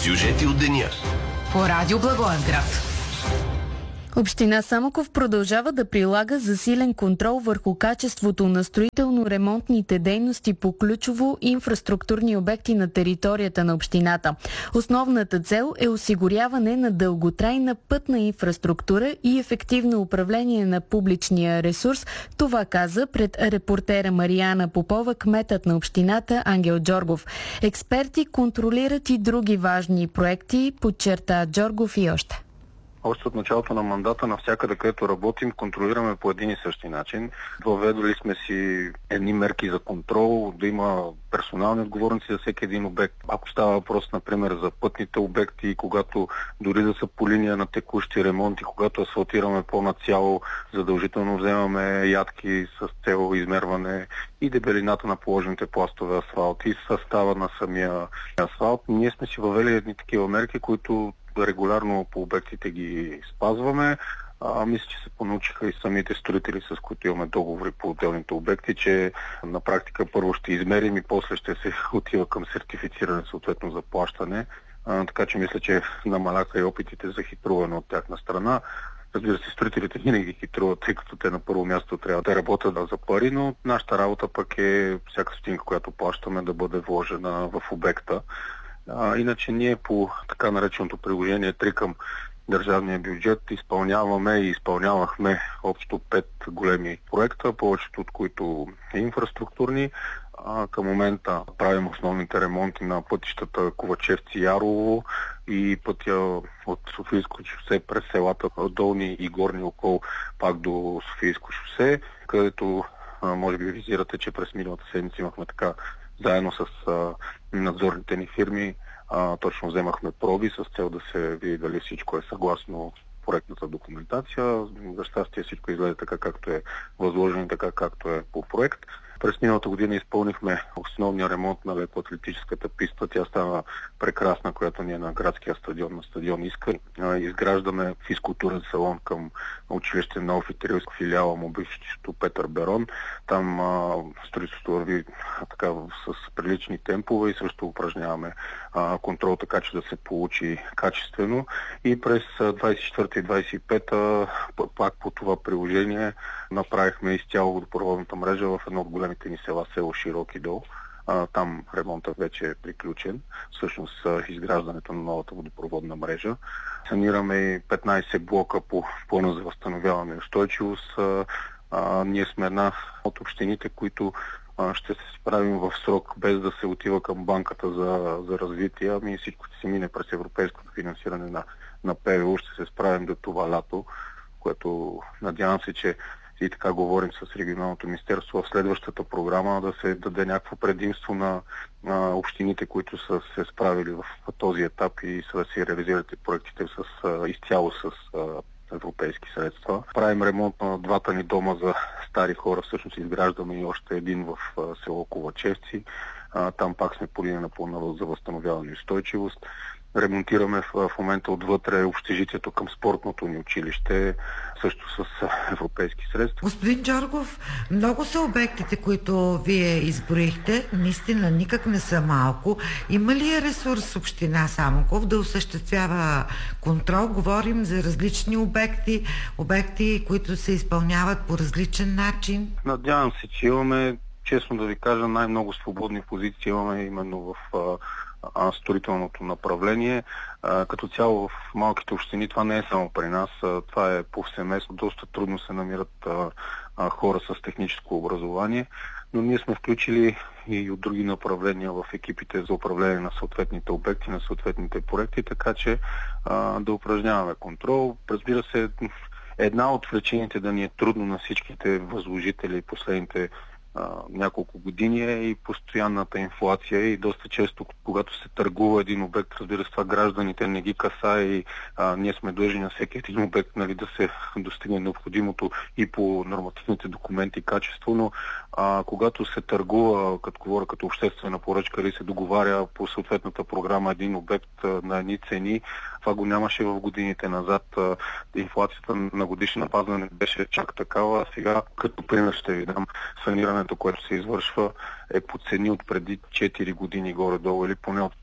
Сюжети от деня по Радио Благоевград. Община Самоков продължава да прилага засилен контрол върху качеството на строително-ремонтните дейности по ключово инфраструктурни обекти на територията на общината. Основната цел е осигуряване на дълготрайна пътна инфраструктура и ефективно управление на публичния ресурс. Това каза пред репортера Мариана Попова кметът на общината Ангел Джоргов. Експерти контролират и други важни проекти, подчерта Джоргов и още. Още от началото на мандата, навсякъде където работим, контролираме по един и същи начин. Въведали сме си едни мерки за контрол, да има персонални отговорници за всеки един обект. Ако става въпрос, например, за пътните обекти, когато дори да са по линия на текущи ремонти, когато асфалтираме по-нацяло, задължително вземаме ядки с цел измерване и дебелината на положените пластове асфалт и състава на самия асфалт. Ние сме си въвели едни такива мерки, които регулярно по обектите ги спазваме. Мисля, че се понаучиха и самите строители, с които имаме договори по отделните обекти, че на практика първо ще измерим и после ще се отива към сертифициране, съответно за плащане. Така че мисля, че намаляха и опитите за хитруване от тяхна страна. Разбира се, строителите винаги хитруват, тъй като те на първо място трябва да работят за пари, но нашата работа пък е всяка стотинка, която плащаме, да бъде вложена в обекта. Иначе ние по така нареченото приложение 3 към държавния бюджет изпълняваме и изпълнявахме общо 5 големи проекта, повечето от които е инфраструктурни. Към момента правим основните ремонти на пътищата Ковачевци-Ярово и пътя от Софийско шосе през селата Долни и Горни окол пак до Софийско шосе, където може би визирате, че през миналата седмица имахме така заедно с надзорните ни фирми, точно вземахме проби с цел да се види дали всичко е съгласно проектната документация. За щастие всичко изгледа така, както е възложено и така, както е по проект. През миналата година изпълнихме основния ремонт на лекоатлетическата писта. Тя стана прекрасна, която ние на градския стадион, на стадион Искър. Изграждаме физкултурен салон към училище на офитерилско филиала му бившето Петър Берон. Там строителството върви така с прилични темпове и също упражняваме контрол, така че да се получи качествено. И през 24 и 25 пак по това приложение направихме изцяло водопроводната мрежа в едно от големите ни села, село Широки дол. Там ремонтът вече е приключен. Всъщност изграждането на новата водопроводна мрежа. Санираме и 15 блока по плана за възстановяване и устойчивост. Ние сме една от общините, които ще се справим в срок, без да се отива към банката за развитие. Ами всичко ще се мине през европейското финансиране на ПВУ. Ще се справим до това лято, което надявам се, че и така говорим с регионалното министерство в следващата програма да се даде някакво предимство на общините, които са се справили в този етап и са да си реализирате проектите изцяло с европейски средства. Правим ремонт на двата ни дома за стари хора. Всъщност изграждаме и още един в село Ковачевци. Там пак сме по линия на плана за възстановяване и устойчивост. Ремонтираме в момента отвътре общежитието към спортното ни училище, също с европейски средства. Господин Джоргов, много са обектите, които вие изброихте. Наистина никак не са малко. Има ли ресурс община Самоков да осъществява контрол? Говорим за различни обекти, които се изпълняват по различен начин. Надявам се, че имаме, честно да ви кажа, най-много свободни позиции имаме именно в строителното направление. Като цяло в малките общини това не е само при нас, това е повсеместно. Доста трудно се намират хора с техническо образование, но ние сме включили и от други направления в екипите за управление на съответните обекти, на съответните проекти, така че да упражняваме контрол. Разбира се, една от причините да ни е трудно на всичките възложители последните няколко години е и постоянната инфлация и доста често, когато се търгува един обект, разбира се, това гражданите не ги касае и ние сме длъжни на всеки един обект, нали, да се достигне необходимото и по нормативните документи качество, но когато се търгува, като говоря като обществена поръчка или се договаря по съответната програма един обект на едни цени, това го нямаше в годините назад. Инфлацията на годишна база не беше чак такава. Сега, като пример ще ви дам, санирането, което се извършва, е по цени от преди 4 години горе-долу или поне от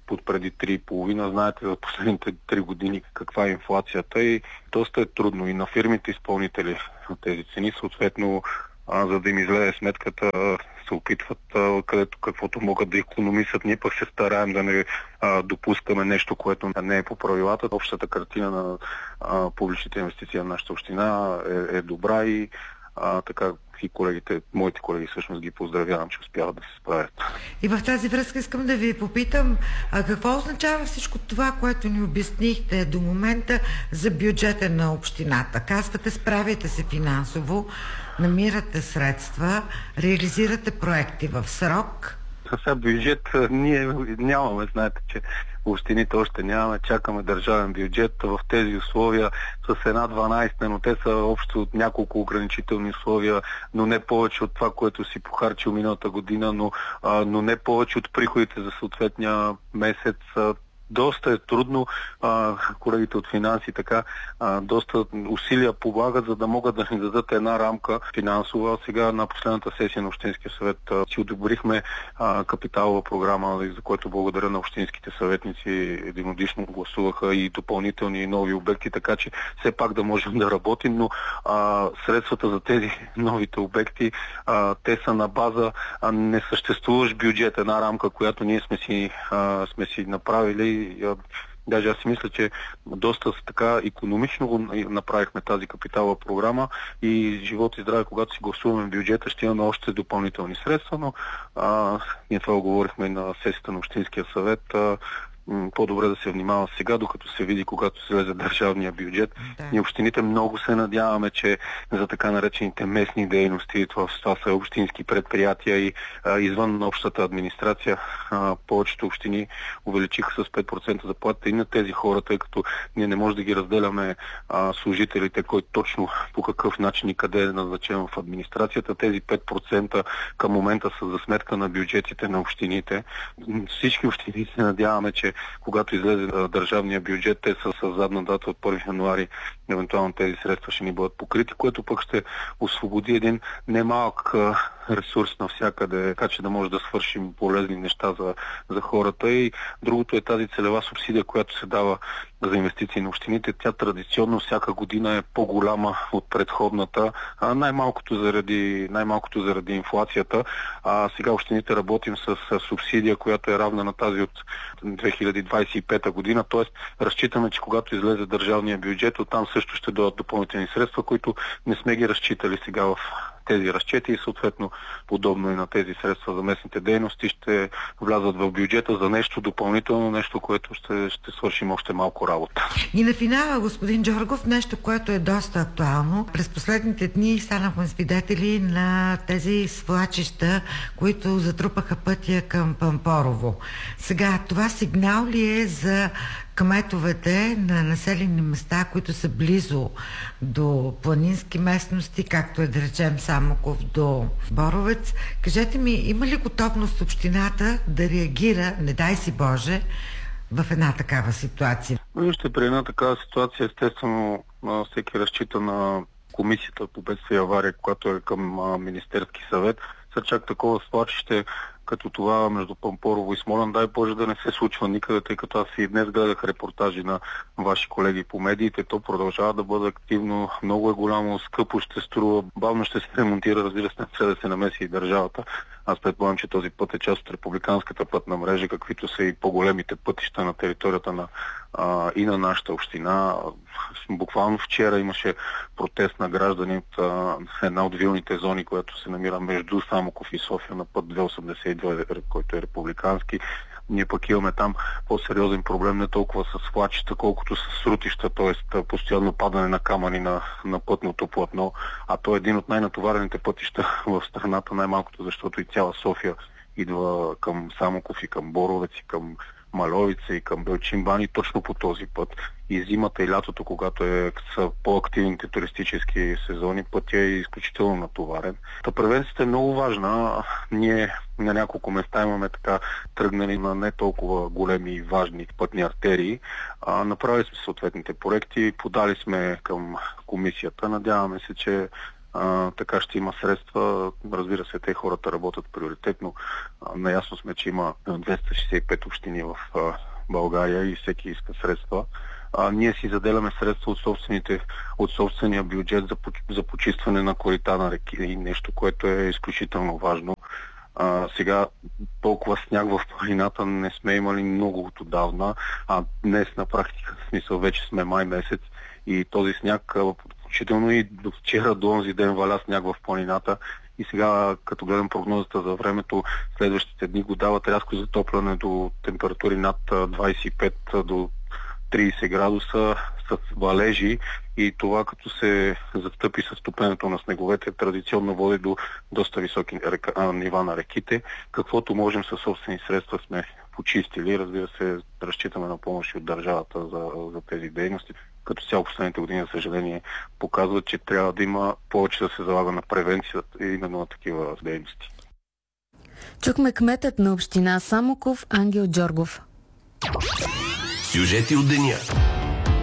от преди 3,5. Знаете за последните 3 години каква е инфлацията и доста е трудно и на фирмите изпълнители на тези цени. Съответно, за да им излезе сметката, се опитват където каквото могат да икономисат. Ние пък се стараем да не допускаме нещо, което не е по правилата. Общата картина на публичните инвестиции на нашата община е добра и така и колегите, моите колеги всъщност ги поздравявам, че успяват да се справят. И в тази връзка искам да ви попитам, какво означава всичко това, което ни обяснихте до момента за бюджета на общината? Казвате, справяте се финансово, намирате средства, реализирате проекти в срок. Сега бюджет ние нямаме, знаете, че общините още нямаме, чакаме държавен бюджет в тези условия с една 12, но те са общо от няколко ограничителни условия, но не повече от това, което си похарчил миналата година, но не повече от приходите за съответния месец. Доста е трудно. Колегите от финанси така доста усилия полагат, за да могат да ни дадат една рамка финансова. Сега на последната сесия на Общинския съвет си одобрихме капиталова програма, за което благодаря на общинските съветници. Единодушно гласуваха и допълнителни нови обекти, така че все пак да можем да работим, но средствата за тези новите обекти те са на база несъществуващ бюджет, една рамка, която ние сме си направили. Даже аз си мисля, че доста така икономично направихме тази капиталова програма и живот и здраве, когато си гласуваме бюджета, ще имаме още допълнителни средства, но ние това говорихме на сесията на Общинския съвет. По-добре да се внимава сега, докато се види, когато се влезе държавния бюджет. Да. И общините много се надяваме, че за така наречените местни дейности, това са общински предприятия и извън общата администрация, повечето общини увеличиха с 5% заплата и на тези хора, тъй като ние не можем да ги разделяме служителите, кой точно по какъв начин и къде е назначен в администрацията. Тези 5% към момента са за сметка на бюджетите на общините. Всички общини се надяваме, че когато излезе държавния бюджет, те са с задна дата от 1 януари, евентуално тези средства ще ни бъдат покрити, което пък ще освободи един немалък ресурс навсякъде, така че да може да свършим полезни неща за хората. И другото е тази целева субсидия, която се дава за инвестиции на общините. Тя традиционно всяка година е по-голяма от предходната, най-малкото заради инфлацията. Сега общините работим с субсидия, която е равна на тази от 2025 година, т.е. разчитаме, че когато излезе държавния бюджет, оттам също ще дойдат допълнителни средства, които не сме ги разчитали сега в тези разчети и съответно подобно и на тези средства за местните дейности ще влязат в бюджета за нещо допълнително, нещо, което ще свършим още малко работа. И на финала, господин Джоргов, нещо, което е доста актуално. През последните дни станахме свидетели на тези свлачища, които затрупаха пътя към Пампорово. Сега, това сигнал ли е за кметовете на населени места, които са близо до планински местности, както е да речем Самоков до Боровец? Кажете ми, има ли готовност общината да реагира, не дай си Боже, в една такава ситуация? Вижте, при една такава ситуация, естествено, всеки разчита на комисията по бедствие и авария, която е към Министерски съвет. Са чак такова свлачище, като това между Пампорово и Смолян, дай Боже да не се случва никъде, тъй като аз и днес гледах репортажи на ваши колеги по медиите, то продължава да бъде активно, много е голямо, скъпо ще струва, бавно ще се ремонтира, разбира се, трябва да се намеси и държавата. Аз предполагам, че този път е част от републиканската пътна мрежа, каквито са и по-големите пътища на територията и на нашата община. Буквално вчера имаше протест на граждани от една от вилните зони, която се намира между Самоков и София на път 282, който е републикански. Ние пък имаме там по-сериозен проблем не толкова с свлачища, колкото с срутища, т.е. постоянно падане на камъни на пътното платно, а то е един от най-натоварените пътища в страната, най-малкото, защото и цяла София идва към Самоков и към Боровец и към Маловица и към Белчин бани точно по този път. И зимата и лятото, когато са по-активните туристически сезони, пътя е изключително натоварен. Та превенцията е много важна. Ние на няколко места имаме така тръгнали на не толкова големи и важни пътни артерии. Направили сме съответните проекти, подали сме към комисията. Надяваме се, че така ще има средства. Разбира се, те хората работят приоритетно. Наясно сме, че има 265 общини в България и всеки иска средства. Ние си заделяме средства от собствения бюджет за почистване на корита на реки и нещо, което е изключително важно. Сега толкова сняг в планината не сме имали много от отдавна, а днес на практика, в смисъл вече сме май месец и този сняг, включително и до вчера, до онзи ден валя сняг в планината и сега, като гледам прогнозата за времето, следващите дни го дават рязко затопляне до температури над 25 до 30 градуса с валежи и това, като се застъпи с топенето на снеговете, традиционно води до доста високи нива на реките. Каквото можем със собствени средства сме почистили. Разбира се, разчитаме на помощ от държавата за тези дейности. Като цяло последните години, за съжаление, показват, че трябва да има повече да се залага на превенцията и именно на такива дейности. Чухме кметът на община Самоков Ангел Джоргов. Сюжети от деня.